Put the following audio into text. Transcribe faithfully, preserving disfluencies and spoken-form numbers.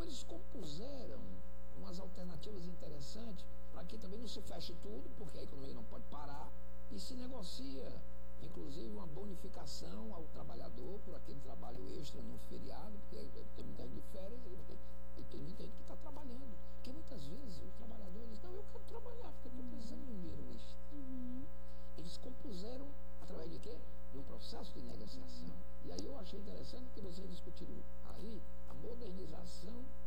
eles compuseram umas alternativas interessantes para que também não se feche tudo, porque a economia não pode parar, e se negocia, inclusive, uma bonificação ao trabalhador por aquele trabalho extra no feriado, porque tem muita gente de férias e tem muita gente que está trabalhando. Porque muitas vezes o trabalhador diz, não, eu quero trabalhar, porque eu estou precisando de um dinheiro extra. Uhum. Eles compuseram, através de quê? De um processo de negociação. E aí eu achei interessante que vocês discutiram aí a modernização